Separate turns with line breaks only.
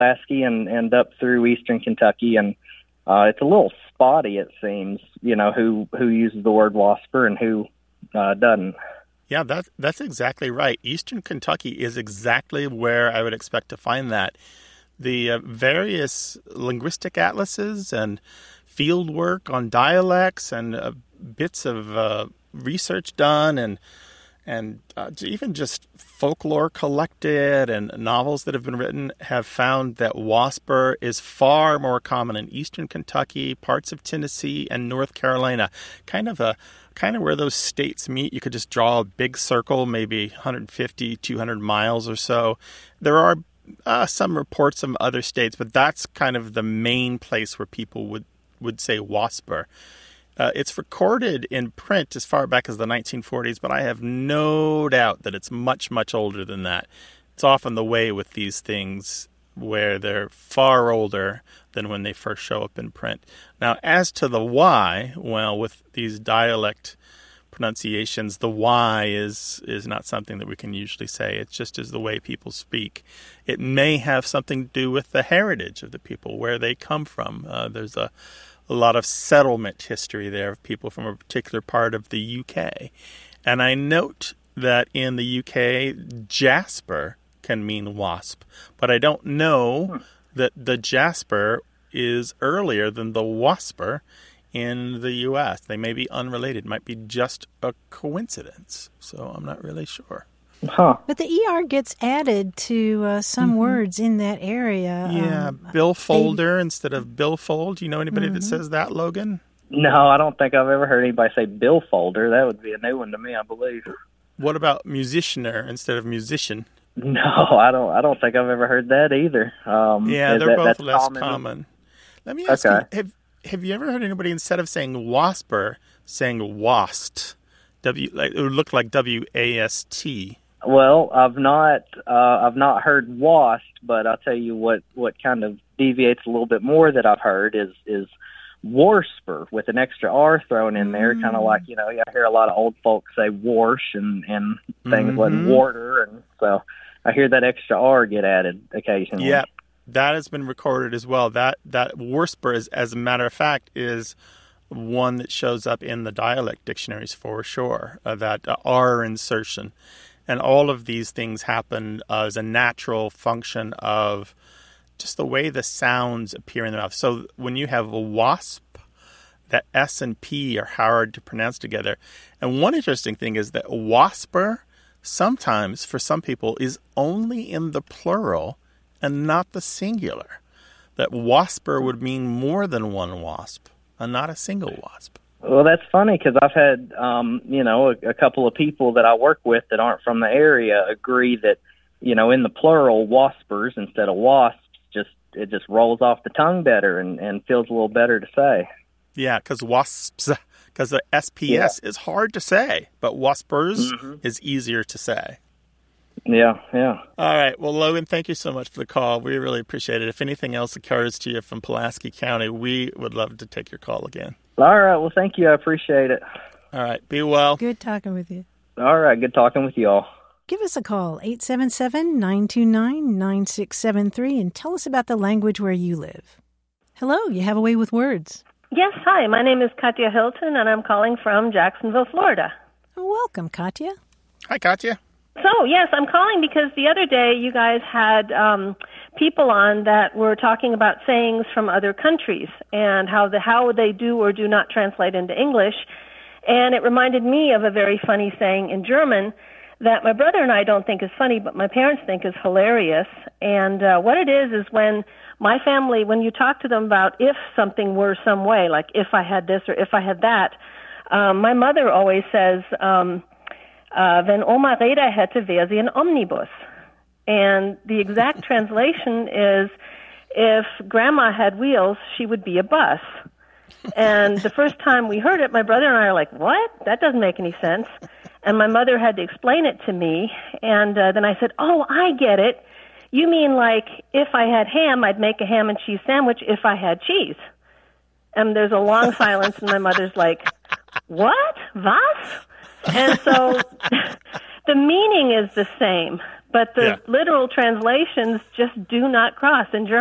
Pulaski and up through eastern Kentucky, and it's a little spotty, it seems, who uses the word wasper and who doesn't.
Yeah, that's exactly right. Eastern Kentucky is exactly where I would expect to find that. The various linguistic atlases and field work on dialects and bits of research done and even just folklore collected and novels that have been written have found that wasper is far more common in eastern Kentucky, parts of Tennessee, and North Carolina. Kind of where those states meet. You could just draw a big circle, maybe 150, 200 miles or so. There are some reports from other states, but that's kind of the main place where people would say wasper. It's recorded in print as far back as the 1940s, but I have no doubt that it's much, much older than that. It's often the way with these things where they're far older than when they first show up in print. Now, as to the Y, well, with these dialect pronunciations, the Y is not something that we can usually say. It just is the way people speak. It may have something to do with the heritage of the people, where they come from. There's a lot of settlement history there of people from a particular part of the UK. And I note that in the UK, jasper can mean wasp, but I don't know that the jasper is earlier than the wasper in the U.S. They may be unrelated, might be just a coincidence. So I'm not really sure.
Huh.
But the ER gets added to some words in that area.
Yeah, billfolder instead of billfold. Do you know anybody that says that, Logan?
No, I don't think I've ever heard anybody say billfolder. That would be a new one to me, I believe.
What about musicianer instead of musician?
No, I don't think I've ever heard that either.
Yeah, they're both less common. Let me ask you, have you ever heard anybody, instead of saying wasper, saying wast? It would look like W-A-S-T.
Well, I've not heard wasp, but I'll tell you what kind of deviates a little bit more that I've heard is warsper with an extra R thrown in there, kind of like, I hear a lot of old folks say warsh and things like water, and so I hear that extra R get added occasionally.
Yeah, that has been recorded as well. That warsper, is, as a matter of fact, is one that shows up in the dialect dictionaries for sure, that R insertion. And all of these things happen as a natural function of just the way the sounds appear in the mouth. So when you have a wasp, that S and P are hard to pronounce together. And one interesting thing is that wasper sometimes, for some people, is only in the plural and not the singular. That wasper would mean more than one wasp and not a single wasp.
Well, that's funny because I've had, a couple of people that I work with that aren't from the area agree that, in the plural, waspers instead of wasps, it just rolls off the tongue better and feels a little better to say.
Yeah, because wasps, because the SPS is hard to say, but waspers is easier to say.
Yeah.
All right. Well, Logan, thank you so much for the call. We really appreciate it. If anything else occurs to you from Pulaski County, we would love to take your call again.
All right. Well, thank you. I appreciate it.
All right. Be well.
Good talking with you.
All right. Good talking with you all.
Give us a call, 877-929-9673, and tell us about the language where you live. Hello, you have a way with words.
Yes, hi. My name is Katya Hilton, and I'm calling from Jacksonville, Florida.
Oh, welcome, Katya.
Hi, Katya.
So, yes, I'm calling because the other day you guys had people on that were talking about sayings from other countries and how they do or do not translate into English. And it reminded me of a very funny saying in German that my brother and I don't think is funny, but my parents think is hilarious. And what it is when my family, when you talk to them about if something were some way, like if I had this or if I had that, my mother always says, wenn Oma Räder hätte, wäre sie ein Omnibus. And the exact translation is, if Grandma had wheels, she would be a bus. And the first time we heard it, my brother and I are like, what? That doesn't make any sense. And my mother had to explain it to me. And then I said, oh, I get it. You mean like if I had ham, I'd make a ham and cheese sandwich if I had cheese. And there's a long silence, and my mother's like, what? Was? And so the meaning is the same, but the literal translations just do not cross. In German,